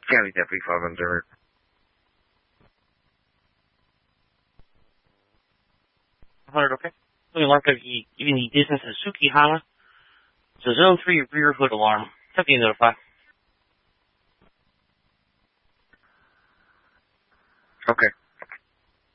County Deputy 510. Okay. Looking mark of giving the distance to Sukihana. So zone 3 rear hood alarm. Deputy notify. Okay.